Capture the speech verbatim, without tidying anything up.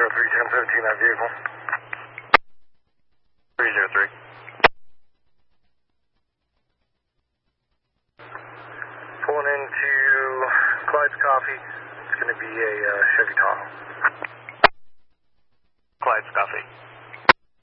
three, ten fifteen, that vehicle. three zero three. Pulling into Clyde's Coffee. It's going to be a uh, Chevy Tahoe. Clyde's Coffee.